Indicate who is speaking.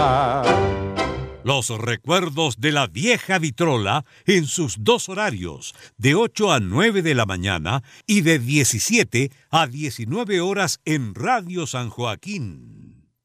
Speaker 1: Los recuerdos de la vieja vitrola en sus dos horarios, de 8 a 9 de la mañana y de 17 a 19 horas en Radio San Joaquín.